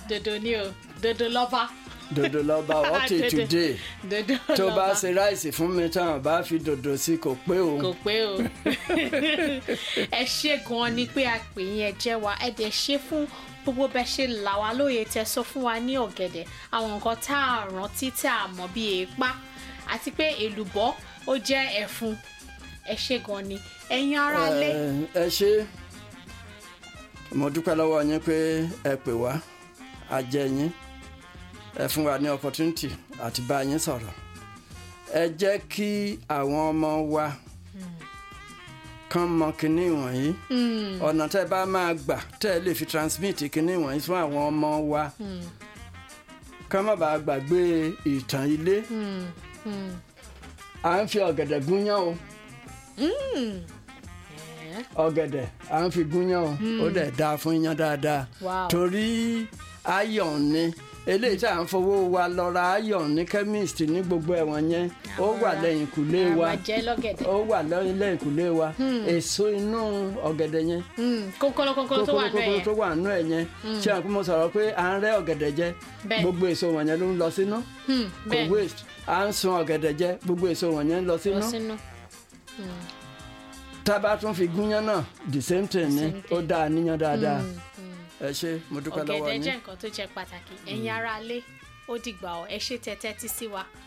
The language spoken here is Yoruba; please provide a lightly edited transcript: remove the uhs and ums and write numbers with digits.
Dodo ni o. Dodo lọ́ba. Dodo lọ́ba what is today. Dodo lọ́ba. Tó bá ṣe ráìsì fún mi tán bá fi dòdò sí kò pé o. Kò pé o. Ẹ ṣé gan ni pé a pè yín ẹ jẹ́ wa ẹ dẹ̀ ṣe fún gbogbo bẹ́ẹ̀ ṣe là wá lóye tẹ́ sọ fún wa ní ọ̀gẹ̀dẹ̀ àwọn nǹkan tá a rántí tá a mọ̀ bí èèpá àti pé èlùbọ́ ó jẹ́ ẹ̀fun ẹ ṣé gan ni ẹ̀yin aráalé. Ẹ ṣé mo dúpẹ́ lọ́wọ́ yín pé ẹ pè wá a jẹ yín ẹ fún wa ní opportunity àti bá yín sọ̀rọ̀ ẹ jẹ́ kí àwọn ọmọ wa kàn mọ kinní wọ̀nyí ọ̀nà tẹ́ bá máa gbà tẹ́ lè fi transmit kinní wọ̀nyí fún àwọn ọmọ wa kàn má bàa gbàgbé ìtàn ilé à ń fi ọ̀gẹ̀dẹ̀ gúnyán o ọ̀gẹ̀dẹ̀ à ń fi gúnyán o ó dẹ̀ dáa fún iyán dáadáa torí iron ni eléyìí tá à ń fowó wa lọ ra iron ní chemist ní gbogbo ẹ̀wọ̀n yẹn ó wà lẹ́yìn kùlé wa ó wà lẹ́yìn kùlé wa èso inú ọ̀gẹ̀dẹ̀ yẹn kókóró tó wà nínú ẹ̀ yẹn ṣé àwọn mo sọ̀rọ̀ pé à ń rẹ́ ọ̀gẹ̀dẹ̀ jẹ gbogbo èso wọ̀nyẹn ló ń lọ sínú kò waste à ń sun ọ̀gẹ̀dẹ̀ jẹ gbogbo èso wọ̀nyẹn ń lọ sínú tá a bá tún fi gúnyán náà the same thing ni ó dáa níyàn dáadáa. Ẹ ṣé mo dúpẹ́ lọ́wọ́ yín. Ọ̀gẹ̀dẹ̀ jẹ́ nǹkan tó jẹ́ pàtàkì ẹ̀yin aráalé ó dìgbà ọ̀ ẹ ṣé tẹ́tẹ́ tí sí wa